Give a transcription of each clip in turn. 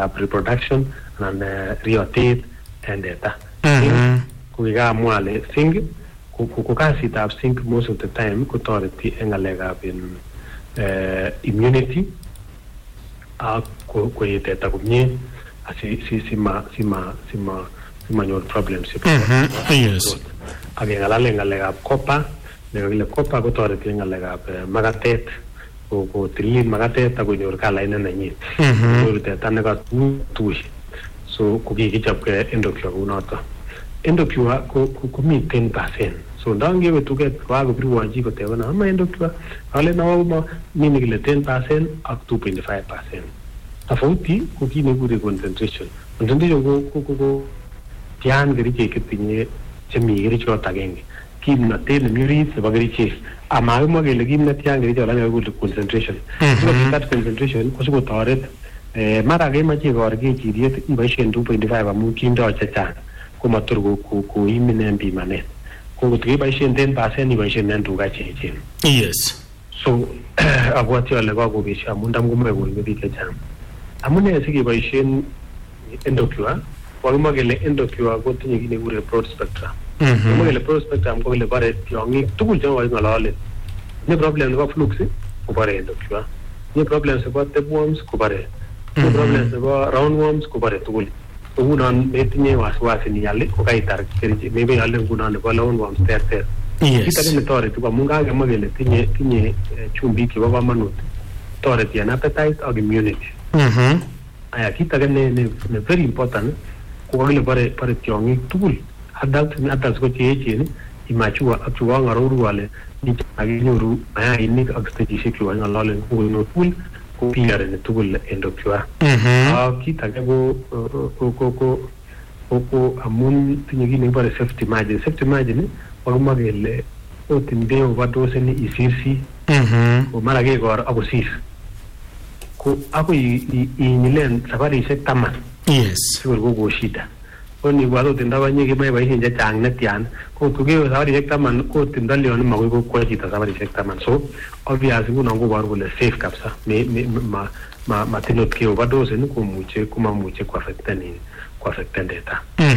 ngalekab reproduction anan riotet and data. Kuiga mwale sing kukasitab sing most of the time kutoreti en ngalekab immunity kuyeteta kumye simanyor problems. Yes. Akengalale ngalekab copper, nekakile copper kotoreti en ngalekab magatet ko tilil magatet akonyor kalait nenyin. Konyoru teta nekatui. So kukikichop ke endocure kunoto. Endocure komi 10%. So ndangewe tuket kakobirwanji kotebana ama endocure ale nawa mimi kile 10% ak 2.5%. Tofauti ko kit nekure concentration. Concentration ko tian kerichek chetinye chemi kerichot agenge. Kimnatet nemi orit nebo kerichek. Amakimwa kele kimnatian kerichot alak nekakule concentration. That concentration ko sikotoret mara kemache kor kechiriet iboisien 2.5 amu kindo chechang komator koimin en pimanet. Ko keboisien 10% iboisien en tuga cheechen. Yes. So abwati ale kakobesio amu ndam komoe koime biik chechang. Amune sikeboisien endocure wakimwa kele endocure kotinye kit nekure broad spectrum. Wakimwa kele broad spectrum ko kele bare tiong'ik tugul chekaking'ololen. Ni problem nebo flux kobare endocure. Ni problem nebo tapeworms kobare. Ni problem nebo roundworms kobare tugul. Ngunon metinye wasiwasi niale kokaitar kerichek maybe ale ngunon nebo roundworms terter. Kit age netoreti ko amu kakemwa kele tinye chumbik chebo komonut. Toreti en appetite ak immunity. Aya kit age ne very important ko kakile bare tiong'ik tugul adults ko cheechen imachua ak chukang'aroru ale akinyoru mayainik ak stagishek chukang'ololen kokonyor tugul ko cleareni tugul endocure. Kit age ko amun tinye kit nekibore safety margin. Safety margin wakimwa kele ot inde overdoseni isirsi ko mara kekor akosir ko akoi inyilen safarishek 10. Yes. Sikor koko shida. Oni walo tindabanye kiboisien chechang netian ko tugewe safarishek 10 ko tindalion magoi kokwa chito safarishek 10. So obviously ngunon koboru kole safe kabisa matinot ke overdose ni komamuche kuaffecten data.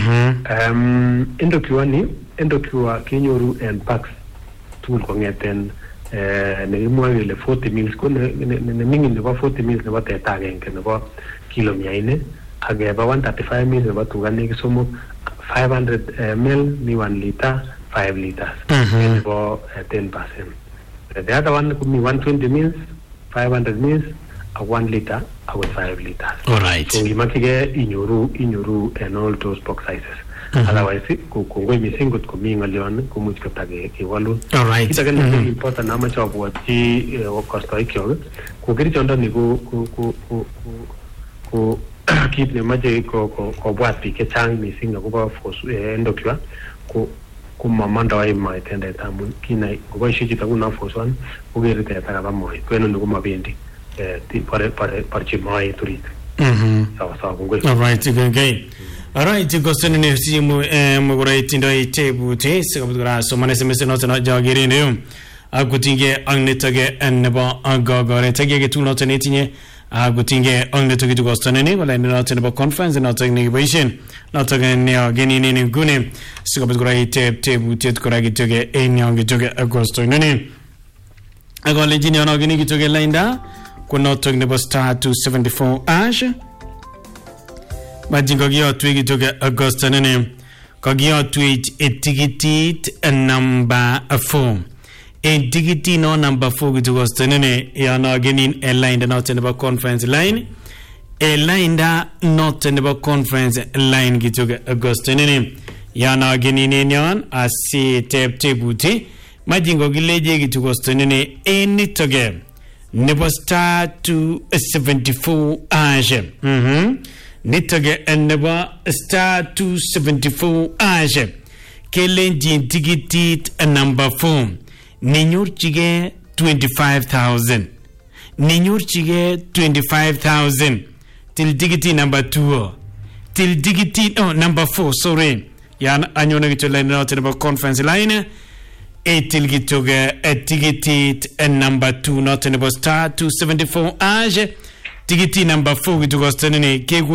Endocure kenyoru en packs tugul kong'eten nekimwoe kele 40 mils ko nemingin nebo 40 mils nebo teta agenge nebo kilo 400 ak keba 135 mils nebo tuga nekit somok 500 ml ni 1 liter 5 liters nebo 10%. The other one could be 120 mils 500 mils ak 1 liter ak 5 liters. All right. So imakige inyoru en all those box sizes. Otherwise kongoi mising kot komi ng'olyon komuch kotakewalun. All right. Kit age ne important amache abwatyi kostoikyok ko kerichondoni ko kit nemache kobwat biik chechang mising akobo endocure ko mamandoi moet en teta amun kinai koboisie chito nguno foswan kokere teta kaba moet ko enoni komabendi parchi moet orit. Sawa kongoi. All right, okay. Alright, kostoni ne simu mugura itindoi tebuti sikabut kura somane semese noto na jagiri ne akutinge agnetage nebo agogore tagege tu noto ne tinye akutinge agnetage kostoni ne wala noto nebo conference noto ne gibishin noto ne ageni ne ngune sikabut kura tebuti kura gitoge enyange toge agostoni ne agole jini ona ageni gitoge linda kunoto nebo star 274 ash Majingo giyotwe toge Augusta nene kagiyotwe etikitit number 4 etikiti no number 4 Augusta nene yana genin line not in the conference line line not in the conference line gitoge Augusta nene yana genin nyan asi tebuti majingo gileje gitogosta nene enitoge nebo star 274 age Nitage eneba star 274 age kelenji tikitit number 4 ninyorchige 25,000 ninyorchige 25,000 till tikiti number 2 till tikiti number 4 sorry yan anyona gitola na conference line till gitoge tikitit number 2 not in star 274 age tikiti number 4 gitogo stanene